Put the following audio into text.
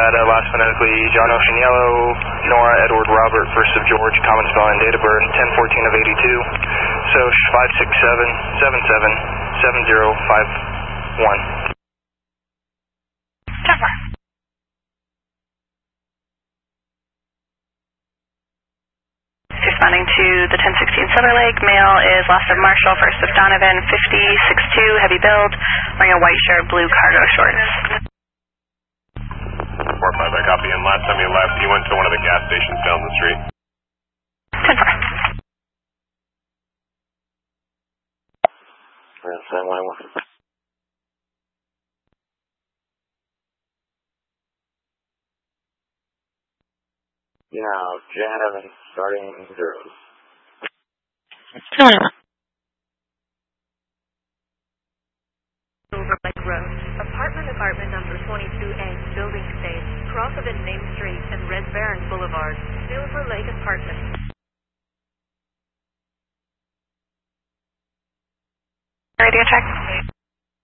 data, last phonetically John Ocean Yellow, Nora Edward Robert, first of George, common spelling, date of birth 10/14 of 82, SOCH 567-77-7051. Responding to the 1016 Silver Lake, male is last of Marshall, first of Donovan, 50-6'2", heavy build, wearing a white shirt, blue cargo shorts. 4-5, I copy. And last time you left, you went to one of the gas stations down the street. 10-4. Now, Janet starting zeros. Silver Lake Road, apartment number 22A, building space, cross of Main Street and Red Baron Boulevard, Silver Lake Apartments. Radio check.